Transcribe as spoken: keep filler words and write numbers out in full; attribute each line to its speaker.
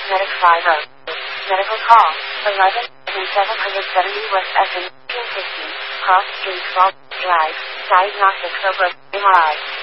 Speaker 1: Medic five oh. Medical call, eleven seven seventy West Essen, fifteen, Cross Street, Fall Drive, Diagnostic Cobra, M R I.